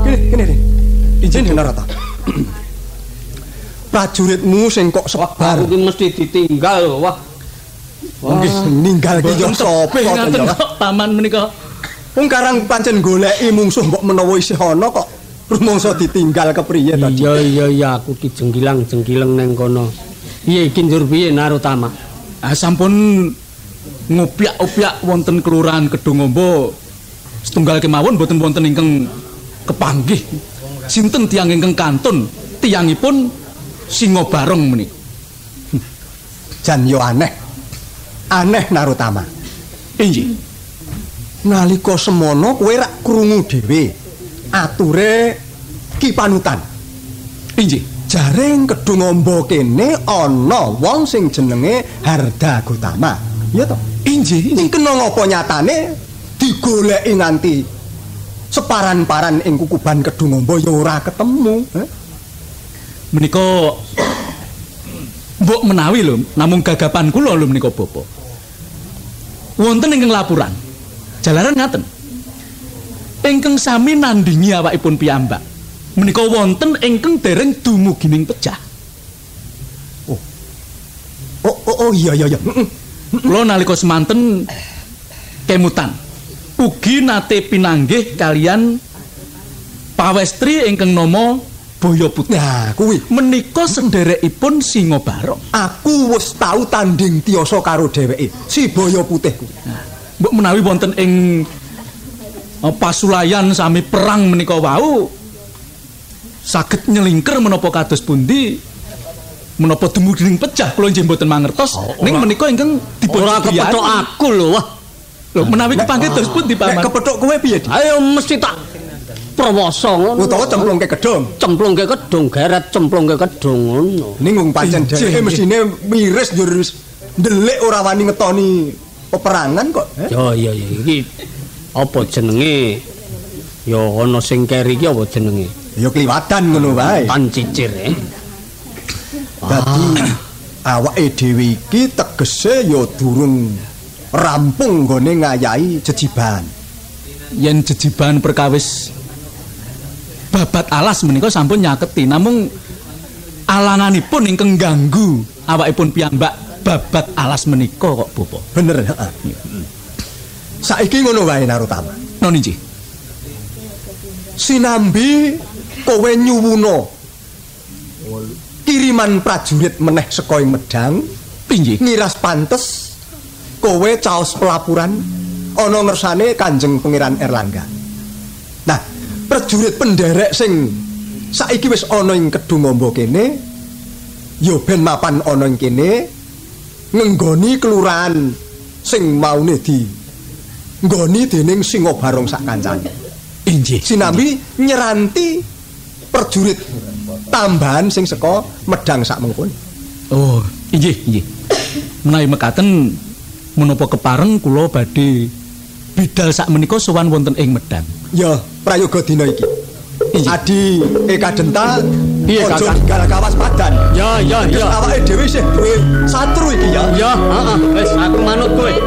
Kene. Izin Narata. Prajuritmu sing kok sebar iki mesti ditinggal lho. Wah. Nggih ninggal ki yo sapa kok paman menika. Wong karang pancen goleki mungsuh mbok menawa isih ana kok rumangsa ditinggal kepriye to? Iya aku ki jengkilang-jengkileng nang kono. Piye iki njur piye Narutama? Sampun ngopyak-opyak wonten kelurahan Kedungombo. Setunggal kemawon boten wonten ingkang kepanggih. Sinten tiyang ingkang kantun, tiyangipun Singa Barong menika. Jan yo aneh Narutama. Inggih. Nalika semono kowe rak krungu dhewe ature Ki Panutan. Inggih. Jare ing Kedungombo kene ana wong sing jenenge Harda Gotama. Iya to? Inggih. Ning kena ngapa nyatane digoleki nganti separan-paran ing Kukuban Kedungombo ya ora ketemu. Menika mbok menawi lho, namung gagapan kula lho menika Bapak. Wonten ingkang laporan. Jalaran ngaten. Ingkang sami nandingi awakipun piyambak. Menika wonten ingkang dereng dumugining pejah. Oh iya. Kula nalika semanten kemutan ugi nate pinanggih kalian pawestri ingkang nama Boyo Putih. Nah, kuwi menika sederekipun Singa Barong. Aku wis tau tanding tiyasa karo dheweke, si Boyo Putih kuwi. Mbok menawi wonten ing pasulayan sami perang menika wau saged nyelingker menapa kados pundi menapa dumugining pejah kula nggih mboten mangertos ning menika ingkang dipun ora kepethuk aku lho wah. Lho menawi kepanggih terus pundi Paman? Kepethuk kowe piye? Ayo mesti tak prowoso ngono. Utawa cemplungke gedung. Cemplungke gedung, geret cemplungke gedung ngono. Ning wong pancen dheweke mesine miris njur ndelik ora wani ngetoni peperangan kok. Iya iki apa jenenge? Ya ana sing keri iki apa jenenge? Ya kliwatan ngono wae. Tan cicir Dadi awake dhewe iki tegese ya durung rampung nggone ngayahi jejiban. Yen jejiban perkawis babat alas menika sampun nyaketi namung alanganipun ingkang ganggu awakipun piyambak babat alas menika kok Bapak. Bener, heeh. Saiki ngono wae Narutama. Noniji. Sinambi kowe nyuwuna kiriman prajurit meneh saka ing Medang. Inggih. Ngiras pantes kowe caos pelapuran ana ngersane Kanjeng Pangeran Erlangga. Nah, prajurit penderek sing saiki wis ana ing Kedungombo kene ya ben mapan ana ing kene ngenggoni kelurahan sing maune di nggoni dening Singa Barong sak kancane. Inggih. Sinambi nyeranti prajurit tambahan sing saka Medang sak mengkon. Oh, inggih. Menawi mekaten menapa kepareng kula badhe bidal sak menika sowan wonten ing Medang. Ya, prayoga dina iki. Adi Eka Denta ojo tinggal kawaspadan. Ya. Awake dhewe isih duwe satru iki ya. Ya, heeh. Wis aku manut kowe.